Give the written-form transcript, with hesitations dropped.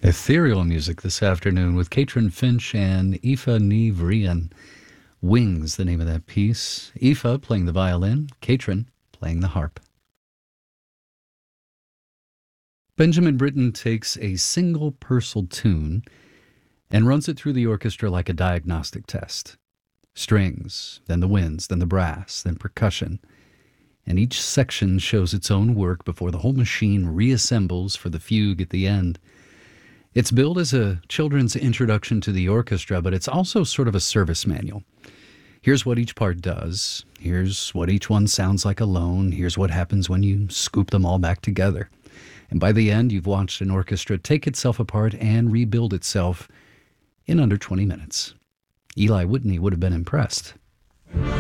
Ethereal music this afternoon with Katrin Finch and Aoife Ní Bhríon. Wings, the name of that piece. Aoife playing the violin, Katrin playing the harp. Benjamin Britten takes a single Purcell tune and runs it through the orchestra like a diagnostic test. Strings, then the winds, then the brass, then percussion. And each section shows its own work before the whole machine reassembles for the fugue at the end. It's billed as a children's introduction to the orchestra, but it's also sort of a service manual. Here's what each part does. Here's what each one sounds like alone. Here's what happens when you scoop them all back together. And by the end, you've watched an orchestra take itself apart and rebuild itself in under 20 minutes. Eli Whitney would have been impressed.